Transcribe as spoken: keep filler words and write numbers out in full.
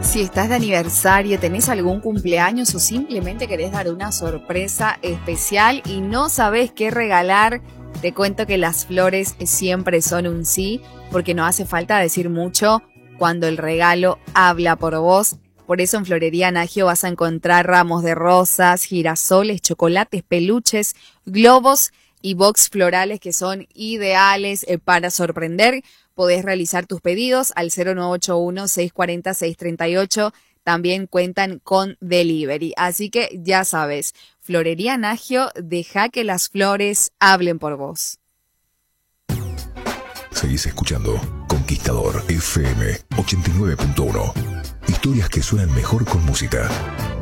Si estás de aniversario, tenés algún cumpleaños o simplemente querés dar una sorpresa especial y no sabés qué regalar, te cuento que las flores siempre son un sí, porque no hace falta decir mucho cuando el regalo habla por vos. Por eso en Florería Nagio vas a encontrar ramos de rosas, girasoles, chocolates, peluches, globos y box florales que son ideales para sorprender. Podés realizar tus pedidos al cero nueve ocho uno, seis cuatro cero, seis tres ocho. También cuentan con delivery. Así que ya sabes, Florería Nagio, deja que las flores hablen por vos. Seguís escuchando Conquistador F M ochenta y nueve punto uno. Historias que suenan mejor con música.